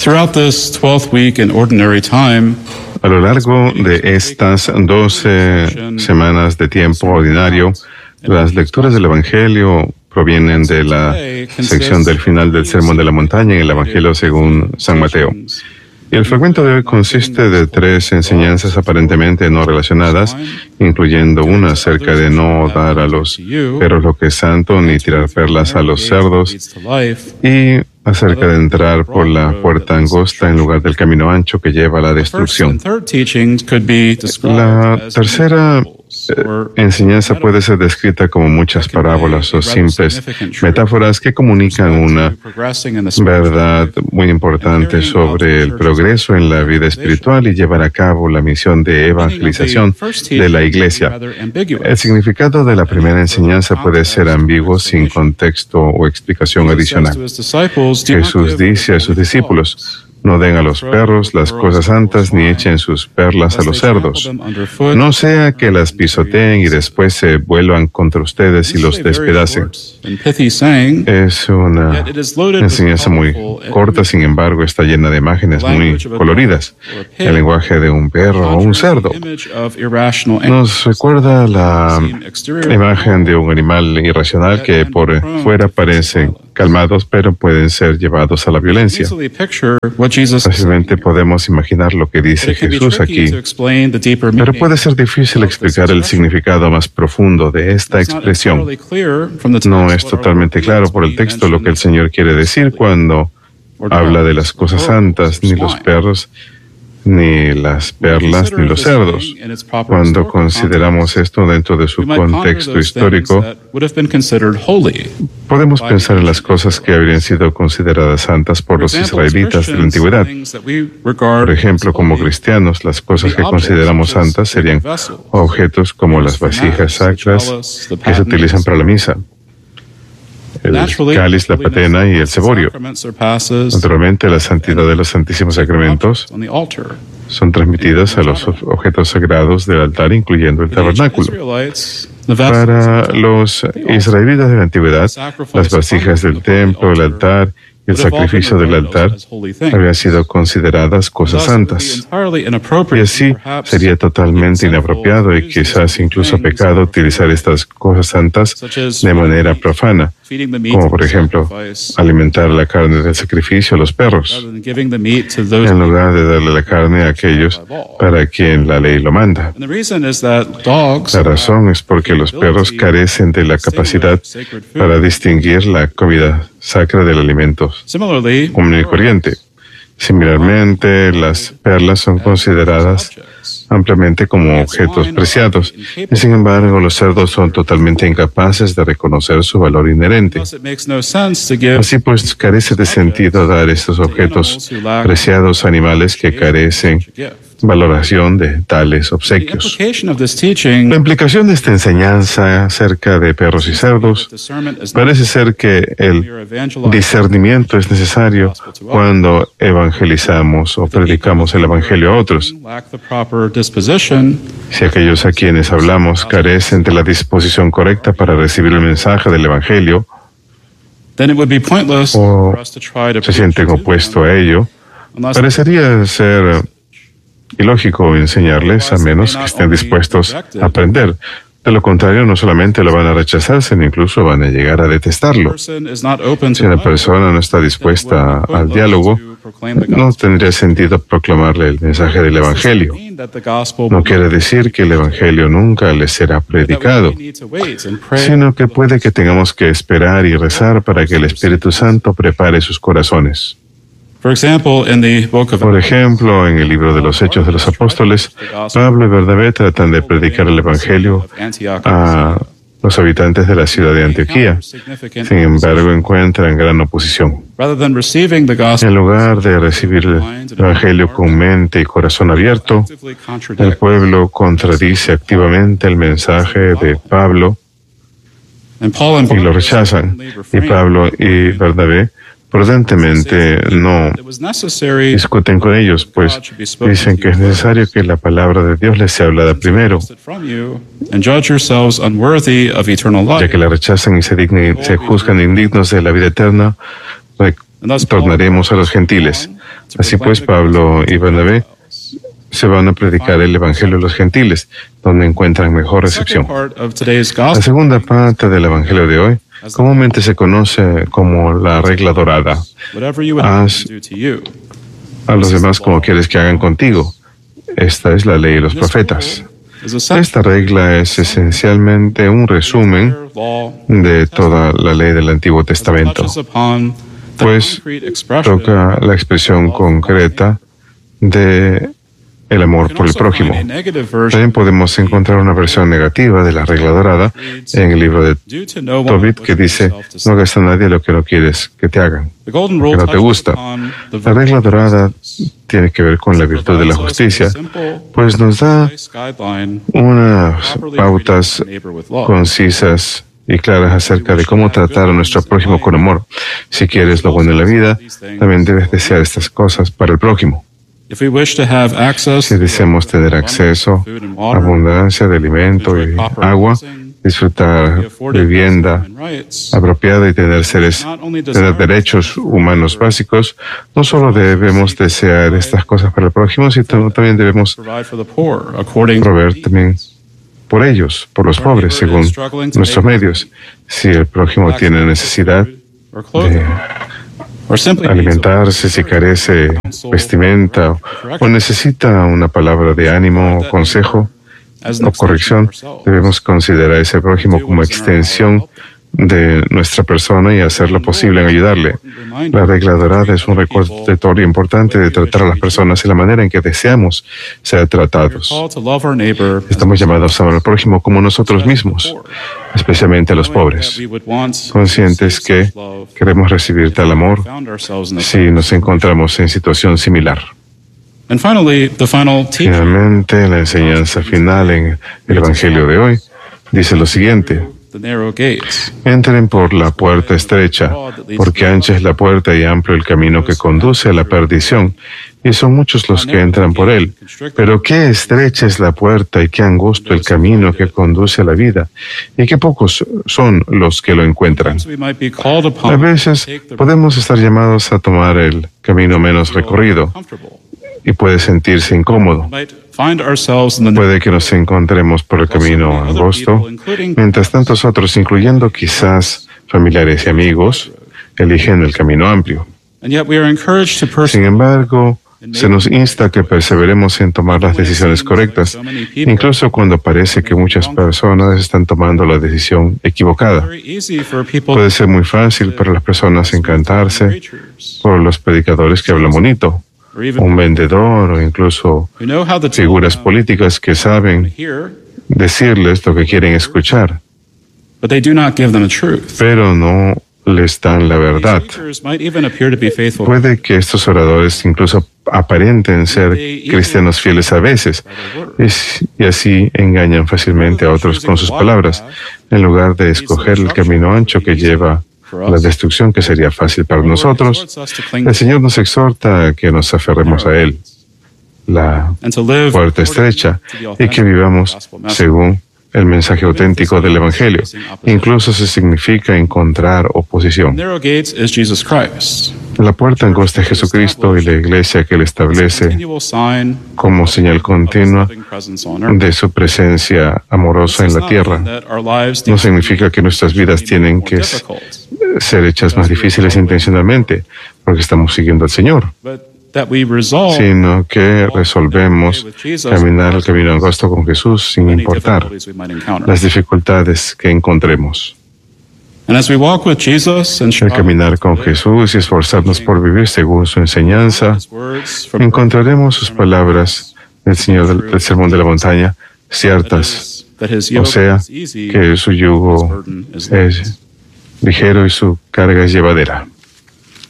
Throughout this 12th week in ordinary time, A lo largo de estas 12 semanas de tiempo ordinario, las lecturas del Evangelio provienen de la sección del final del Sermón de la Montaña en el Evangelio según San Mateo. Y el fragmento de hoy consiste de 3 enseñanzas aparentemente no relacionadas, incluyendo una acerca de no dar a los perros lo que es santo ni tirar perlas a los cerdos, y acerca de entrar por la puerta angosta en lugar del camino ancho que lleva a la destrucción. La tercera enseñanza puede ser descrita como muchas parábolas o simples metáforas que comunican una verdad muy importante sobre el progreso en la vida espiritual y llevar a cabo la misión de evangelización de la Iglesia. El significado de la primera enseñanza puede ser ambiguo sin contexto o explicación adicional. Jesús dice a sus discípulos: no den a los perros las cosas santas ni echen sus perlas a los cerdos, no sea que las pisoteen y después se vuelvan contra ustedes y los despedacen. Es una enseñanza muy corta, sin embargo, está llena de imágenes muy coloridas. El lenguaje de un perro o un cerdo nos recuerda la imagen de un animal irracional que por fuera parecen calmados, pero pueden ser llevados a la violencia. Fácilmente podemos imaginar lo que dice Jesús aquí, pero puede ser difícil explicar el significado más profundo de esta expresión. No es totalmente claro por el texto lo que el Señor quiere decir cuando habla de las cosas santas, ni los perros, ni las perlas, ni los cerdos. Cuando consideramos esto dentro de su contexto histórico, podemos pensar en las cosas que habrían sido consideradas santas por los israelitas de la antigüedad. Por ejemplo, como cristianos, las cosas que consideramos santas serían objetos como las vasijas sacras que se utilizan para la misa, el cáliz, la patena y el ceborio. Naturalmente, la santidad de los santísimos sacramentos son transmitidas a los objetos sagrados del altar, incluyendo el tabernáculo. Para los israelitas de la antigüedad, las vasijas del templo, el altar y el sacrificio del altar habían sido consideradas cosas santas. Y así sería totalmente inapropiado y quizás incluso pecado utilizar estas cosas santas de manera profana, como por ejemplo alimentar la carne del sacrificio a los perros, en lugar de darle la carne a aquellos para quien la ley lo manda. La razón es porque los perros carecen de la capacidad para distinguir la comida sacra del alimento común y corriente. Similarmente, las perlas son consideradas ampliamente como objetos preciados, y sin embargo los cerdos son totalmente incapaces de reconocer su valor inherente. Así pues, carece de sentido dar estos objetos preciados a animales que carecen valoración de tales obsequios. La implicación de esta enseñanza acerca de perros y cerdos parece ser que el discernimiento es necesario cuando evangelizamos o predicamos el Evangelio a otros. Si aquellos a quienes hablamos carecen de la disposición correcta para recibir el mensaje del Evangelio o se sienten opuestos a ello, parecería ser ilógico enseñarles a menos que estén dispuestos a aprender. De lo contrario, no solamente lo van a rechazar, sino incluso van a llegar a detestarlo. Si una persona no está dispuesta al diálogo, no tendría sentido proclamarle el mensaje del Evangelio. No quiere decir que el Evangelio nunca les será predicado, sino que puede que tengamos que esperar y rezar para que el Espíritu Santo prepare sus corazones. Por ejemplo, en el libro de los Hechos de los Apóstoles, Pablo y Bernabé tratan de predicar el Evangelio a los habitantes de la ciudad de Antioquía. Sin embargo, encuentran gran oposición. En lugar de recibir el Evangelio con mente y corazón abierto, el pueblo contradice activamente el mensaje de Pablo y lo rechazan. Y Pablo y Bernabé prudentemente no discuten con ellos, pues dicen que es necesario que la palabra de Dios les sea hablada primero, ya que la rechazan y se juzgan indignos de la vida eterna. tornaremos a los gentiles. Así pues, Pablo y Bernabé se van a predicar el Evangelio a los gentiles, donde encuentran mejor recepción. La segunda parte del Evangelio de hoy comúnmente se conoce como la regla dorada. Haz a los demás como quieres que hagan contigo. Esta es la ley de los profetas. Esta regla es esencialmente un resumen de toda la ley del Antiguo Testamento, pues toca la expresión concreta de el amor por el prójimo. También podemos encontrar una versión negativa de la regla dorada en el libro de Tobit que dice: no hagas a nadie lo que no quieres que te hagan, que no te gusta. La regla dorada tiene que ver con la virtud de la justicia, pues nos da unas pautas concisas y claras acerca de cómo tratar a nuestro prójimo con amor. Si quieres lo bueno en la vida, también debes desear estas cosas para el prójimo. Si deseamos tener acceso a abundancia de alimento y agua, disfrutar vivienda apropiada y tener derechos humanos básicos, no solo debemos desear estas cosas para el prójimo, sino también debemos proveer también por ellos, por los pobres, según nuestros medios. Si el prójimo tiene necesidad de alimentarse, si carece vestimenta o necesita una palabra de ánimo o consejo o corrección, debemos considerar a ese prójimo como extensión de nuestra persona y hacer lo posible en ayudarle. La regla dorada es un recordatorio importante de tratar a las personas de la manera en que deseamos ser tratados. Estamos llamados a amar al prójimo como nosotros mismos, especialmente a los pobres, conscientes que queremos recibir tal amor si nos encontramos en situación similar. Finalmente, la enseñanza final en el Evangelio de hoy dice lo siguiente: entren por la puerta estrecha, porque ancha es la puerta y amplio el camino que conduce a la perdición, y son muchos los que entran por él. Pero qué estrecha es la puerta y qué angosto el camino que conduce a la vida, y qué pocos son los que lo encuentran. A veces podemos estar llamados a tomar el camino menos recorrido, y puede sentirse incómodo. Puede que nos encontremos por el camino angosto, mientras tantos otros, incluyendo quizás familiares y amigos, eligen el camino amplio. Sin embargo, se nos insta a que perseveremos en tomar las decisiones correctas, incluso cuando parece que muchas personas están tomando la decisión equivocada. Puede ser muy fácil para las personas encantarse por los predicadores que hablan bonito, un vendedor o incluso figuras políticas que saben decirles lo que quieren escuchar, pero no les dan la verdad. Puede que estos oradores incluso aparenten ser cristianos fieles a veces y así engañan fácilmente a otros con sus palabras, en lugar de escoger el camino ancho que lleva la destrucción, que sería fácil para nosotros. El Señor nos exhorta a que nos aferremos a Él, la puerta estrecha, y que vivamos según el mensaje auténtico del Evangelio. Incluso se significa encontrar oposición. La puerta angosta es Jesucristo y la iglesia que Él establece como señal continua de su presencia amorosa en la tierra. No significa que nuestras vidas tienen que ser hechas más difíciles intencionalmente porque estamos siguiendo al Señor, sino que resolvemos caminar el camino angosto con Jesús sin importar las dificultades que encontremos. El caminar con Jesús y esforzarnos por vivir según su enseñanza, encontraremos sus palabras del Señor del Sermón de la Montaña ciertas, o sea, que su yugo es ligero y su carga es llevadera.